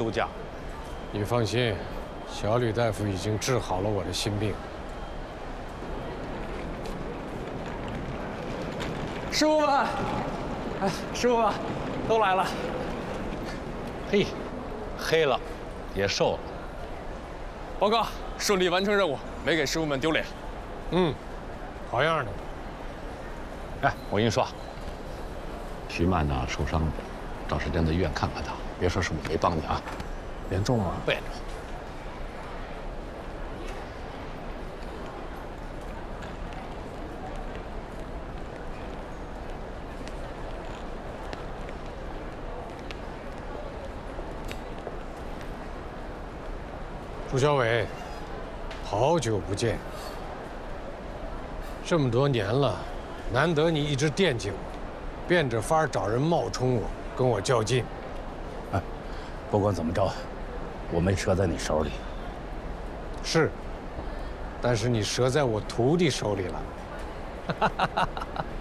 度假。 你放心，小吕大夫已经治好了我的心病。 师傅们，哎，师傅们都来了。 嘿，黑了，也瘦了。 报告，顺利完成任务，没给师傅们丢脸。 嗯，好样的。 哎，我跟你说，徐曼呢受伤了，找时间到医院看看他。别说是我没帮你啊，连中了背着。 朱小伟，好久不见。这么多年了，难得你一直惦记我，变着法儿找人冒充我，跟我较劲。 哎，不管怎么着，我没折在你手里。 是，但是你折在我徒弟手里了。